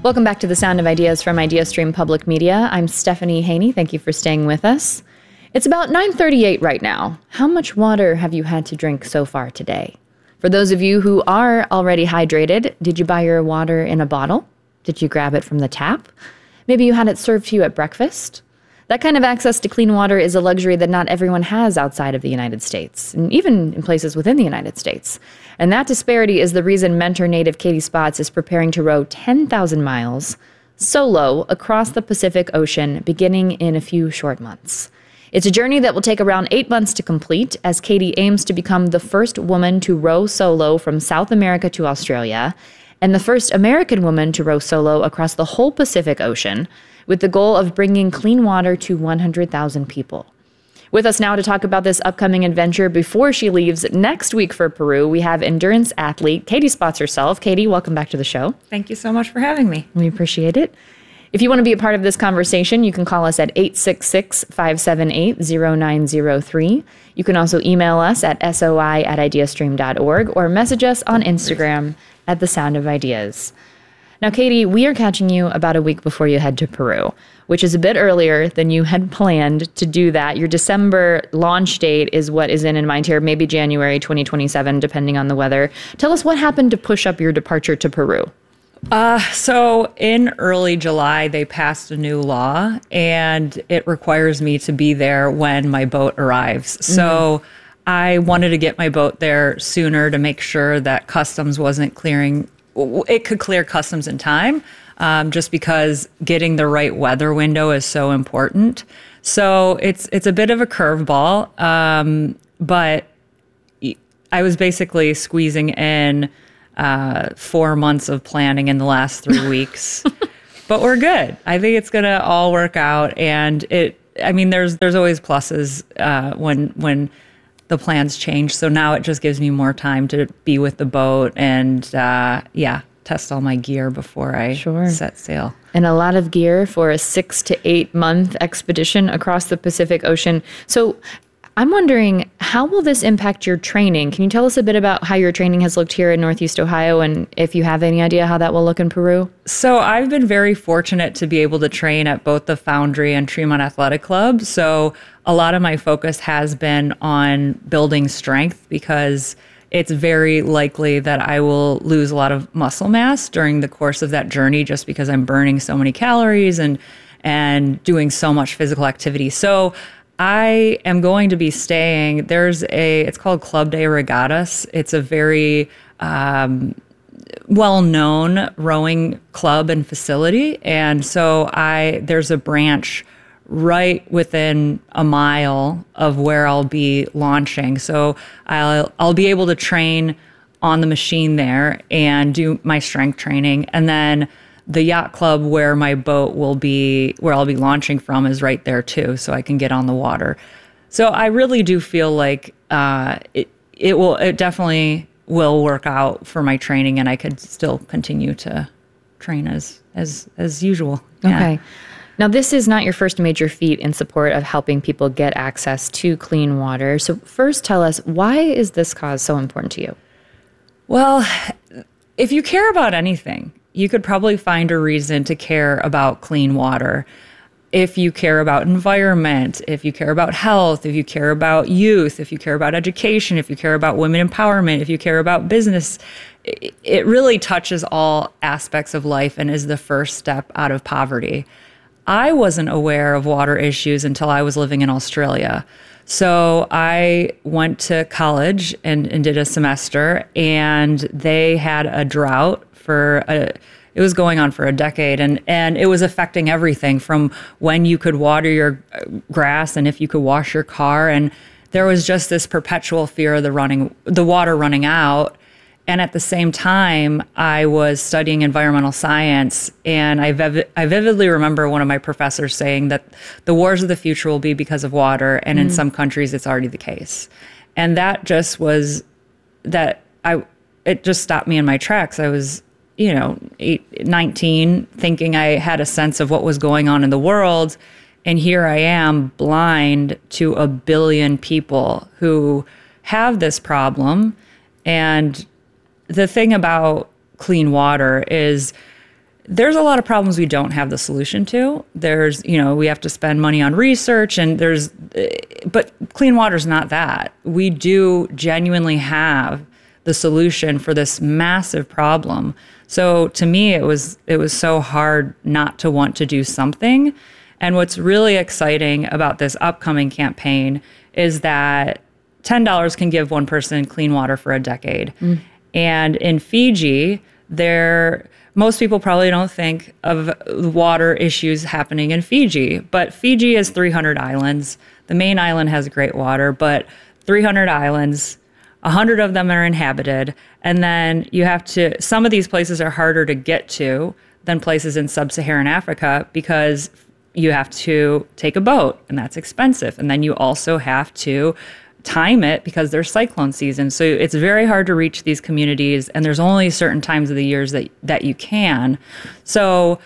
Welcome back to The Sound of Ideas from IdeaStream Public Media. I'm Stephanie Haney. Thank you for staying with us. It's about 9:38 right now. How much water have you had to drink so far today? For those of you who are already hydrated, did you buy your water in a bottle? Did you grab it from the tap? Maybe you had it served to you at breakfast? That kind of access to clean water is a luxury that not everyone has outside of the United States, and even in places within the United States. And that disparity is the reason Mentor native Katie Spotts is preparing to row 10,000 miles solo across the Pacific Ocean beginning in a few short months. It's a journey that will take around 8 months to complete, as Katie aims to become the first woman to row solo from South America to Australia, and the first American woman to row solo across the whole Pacific Ocean, with the goal of bringing clean water to 100,000 people. With us now to talk about this upcoming adventure before she leaves next week for Peru, we have endurance athlete Katie Spotts herself. Katie, welcome back to the show. Thank you so much for having me. We appreciate it. If you want to be a part of this conversation, you can call us at 866-578-0903. You can also email us at soi@ideastream.org or message us on Instagram at The Sound of Ideas. Now, Katie, we are catching you about a week before you head to Peru, which is a bit earlier than you had planned to do that. Your December launch date is what is in mind here, maybe January 2027, depending on the weather. Tell us what happened to push up your departure to Peru. So in early July, they passed a new law, and it requires me to be there when my boat arrives. So I wanted to get my boat there sooner to make sure that customs wasn't clearing. It could clear customs in time, just because getting the right weather window is so important. So it's a bit of a curveball, but I was basically squeezing in 4 months of planning in the last 3 weeks. But we're good. I think it's gonna all work out, and there's always pluses when the plans change. So now it just gives me more time to be with the boat and, test all my gear before I set sail. And a lot of gear for a 6 to 8 month expedition across the Pacific Ocean. So I'm wondering, how will this impact your training? Can you tell us a bit about how your training has looked here in Northeast Ohio, and if you have any idea how that will look in Peru? So I've been very fortunate to be able to train at both the Foundry and Tremont Athletic Club. So a lot of my focus has been on building strength, because it's very likely that I will lose a lot of muscle mass during the course of that journey, just because I'm burning so many calories and doing so much physical activity. So I am going to be staying. It's called Club de Regatas. It's a very well-known rowing club and facility. And so there's a branch right within a mile of where I'll be launching. So I'll be able to train on the machine there and do my strength training. And then the yacht club where my boat will be, where I'll be launching from, is right there too, so I can get on the water. So I really do feel like it definitely will work out for my training, and I could still continue to train as usual. Yeah. Okay. Now, this is not your first major feat in support of helping people get access to clean water. So first, tell us, why is this cause so important to you? Well, if you care about anything, you could probably find a reason to care about clean water. If you care about environment, if you care about health, if you care about youth, if you care about education, if you care about women empowerment, if you care about business, it really touches all aspects of life and is the first step out of poverty. I wasn't aware of water issues until I was living in Australia. So I went to college and did a semester, and they had a drought it was going on for a decade, and it was affecting everything from when you could water your grass and if you could wash your car. And there was just this perpetual fear of the water running out. And at the same time, I was studying environmental science, and I vividly remember one of my professors saying that the wars of the future will be because of water, and in some countries it's already the case. And that just it just stopped me in my tracks. I was 19, thinking I had a sense of what was going on in the world. And here I am, blind to 1 billion people who have this problem. And the thing about clean water is there's a lot of problems we don't have the solution to. There's, we have to spend money on research but clean water is not that. We do genuinely have the solution for this massive problem. So to me, it was so hard not to want to do something. And what's really exciting about this upcoming campaign is that $10 can give one person clean water for a decade. And in Fiji, most people probably don't think of water issues happening in Fiji, but Fiji is 300 islands. The main island has great water, but 300 islands, 100 of them are inhabited. And then some of these places are harder to get to than places in sub-Saharan Africa because you have to take a boat, and that's expensive. And then you also have to time it because there's cyclone season. So it's very hard to reach these communities, and there's only certain times of the years that you can. So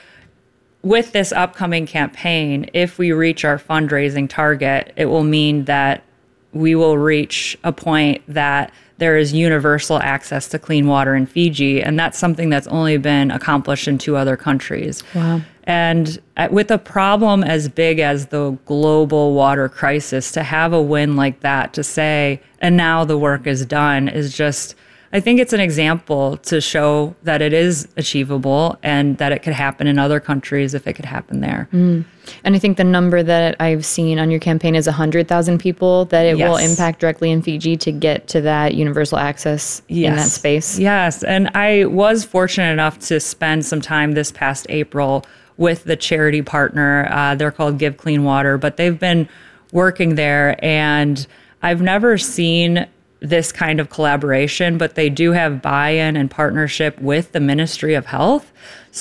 with this upcoming campaign, if we reach our fundraising target, it will mean that we will reach a point that there is universal access to clean water in Fiji, and that's something that's only been accomplished in 2 other countries. Wow. And with a problem as big as the global water crisis, to have a win like that, to say, and now the work is done, is just, I think it's an example to show that it is achievable and that it could happen in other countries if it could happen there. And I think the number that I've seen on your campaign is 100,000 people that it will impact directly in Fiji to get to that universal access in that space. Yes. And I was fortunate enough to spend some time this past April with the charity partner. They're called Give Clean Water, but they've been working there, and I've never seen this kind of collaboration, but they do have buy-in and partnership with the Ministry of Health.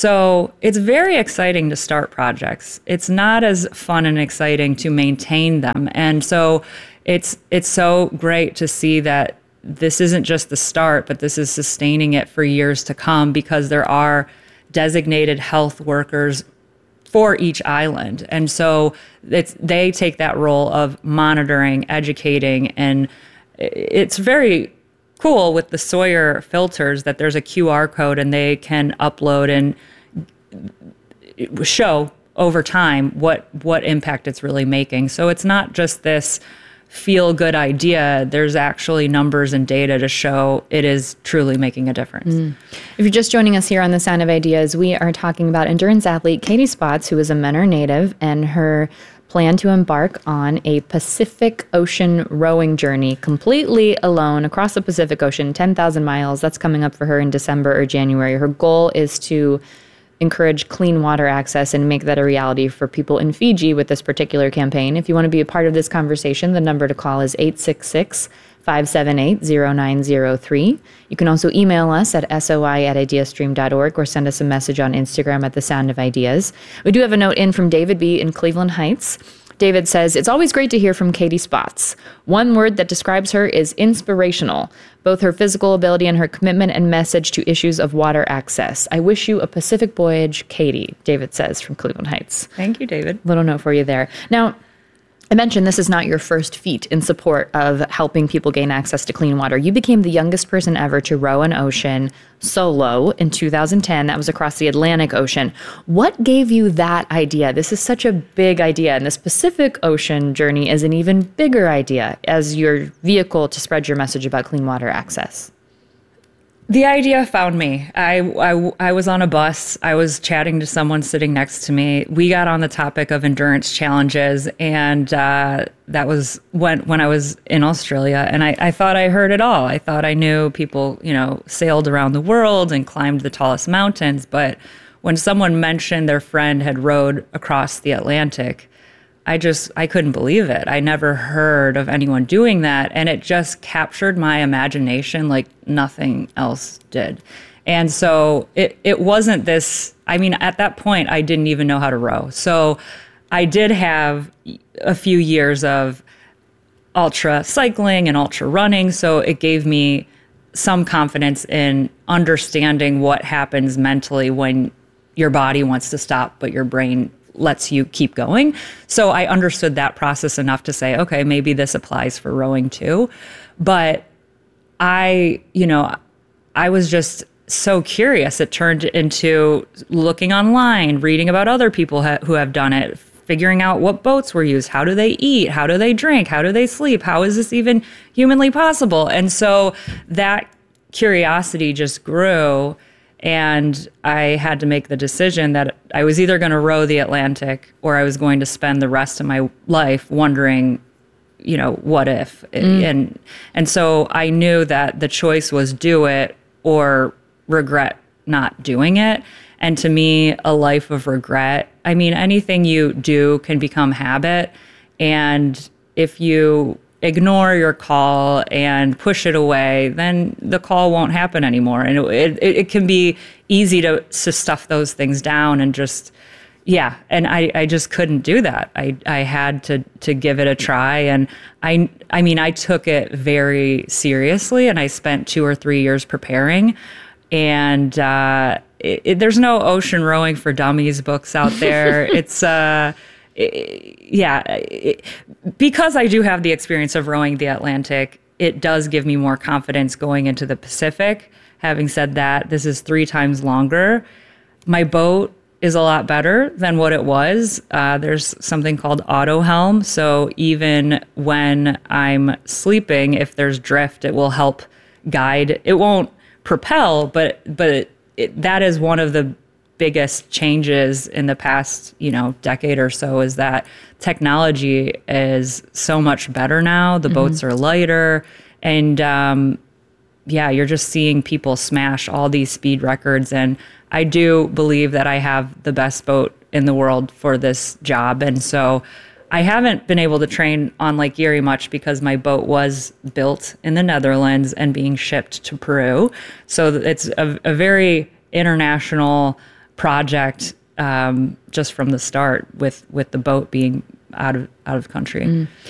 So it's very exciting to start projects. It's not as fun and exciting to maintain them. And so it's so great to see that this isn't just the start, but this is sustaining it for years to come, because there are designated health workers for each island. And so they take that role of monitoring, educating, and it's very cool with the Sawyer filters that there's a QR code and they can upload and show over time what impact it's really making. So it's not just this feel-good idea. There's actually numbers and data to show it is truly making a difference. If you're just joining us here on The Sound of Ideas, we are talking about endurance athlete Katie Spotts, who is a Menor native, and her plan to embark on a Pacific Ocean rowing journey completely alone across the Pacific Ocean, 10,000 miles. That's coming up for her in December or January. Her goal is to encourage clean water access and make that a reality for people in Fiji with this particular campaign. If you want to be a part of this conversation, the number to call is 866-578-0903. You can also email us at soi@ideastream.org or send us a message on Instagram at The Sound of Ideas. We do have a note in from David B. in Cleveland Heights. David says, it's always great to hear from Katie Spotts. One word that describes her is inspirational, both her physical ability and her commitment and message to issues of water access. I wish you a Pacific voyage, Katie, David says from Cleveland Heights. Thank you, David. Little note for you there. Now, I mentioned this is not your first feat in support of helping people gain access to clean water. You became the youngest person ever to row an ocean solo in 2010. That was across the Atlantic Ocean. What gave you that idea? This is such a big idea, and this Pacific Ocean journey is an even bigger idea as your vehicle to spread your message about clean water access. The idea found me. I was on a bus. I was chatting to someone sitting next to me. We got on the topic of endurance challenges, and that was when I was in Australia, and I thought I heard it all. I thought I knew people, sailed around the world and climbed the tallest mountains, but when someone mentioned their friend had rowed across the Atlantic, I couldn't believe it. I never heard of anyone doing that. And it just captured my imagination like nothing else did. And so it wasn't this, at that point, I didn't even know how to row. So I did have a few years of ultra cycling and ultra running. So it gave me some confidence in understanding what happens mentally when your body wants to stop, but your brain lets you keep going. So I understood that process enough to say, okay, maybe this applies for rowing too. But I was just so curious. It turned into looking online, reading about other people who have done it, figuring out what boats were used, how do they eat, how do they drink, how do they sleep, how is this even humanly possible? And so that curiosity just grew, and I had to make the decision that I was either going to row the Atlantic or I was going to spend the rest of my life wondering, what if? And so I knew that the choice was do it or regret not doing it. And to me, a life of regret, I mean, anything you do can become habit. And if you ignore your call and push it away, then the call won't happen anymore. And it can be easy to stuff those things down and just, and I just couldn't do that. I had to give it a try. And I mean, I took it very seriously, and I spent 2 or 3 years preparing. And there's no Ocean Rowing for Dummies books out there. It's because I do have the experience of rowing the Atlantic, it does give me more confidence going into the Pacific. Having said that, this is 3 times longer. My boat is a lot better than what it was. There's something called auto helm. So even when I'm sleeping, if there's drift, it will help guide. It won't propel, but that is one of the biggest changes in the past, decade or so, is that technology is so much better now. The boats are lighter, and you're just seeing people smash all these speed records. And I do believe that I have the best boat in the world for this job. And so I haven't been able to train on Lake Erie much because my boat was built in the Netherlands and being shipped to Peru. So it's a very international project, just from the start, with the boat being out of country.